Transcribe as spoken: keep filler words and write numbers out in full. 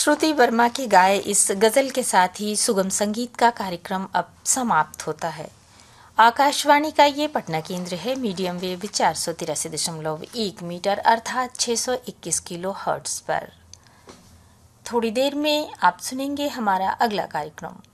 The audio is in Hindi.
श्रुति वर्मा की गाए इस गजल के साथ ही सुगम संगीत का कार्यक्रम अब समाप्त होता है। आकाशवाणी का ये पटना केंद्र है। मीडियम वेव चार सौ तिरासी दशमलव एक मीटर अर्थात छह सौ इक्कीस किलो हर्ट्ज पर। थोड़ी देर में आप सुनेंगे हमारा अगला कार्यक्रम।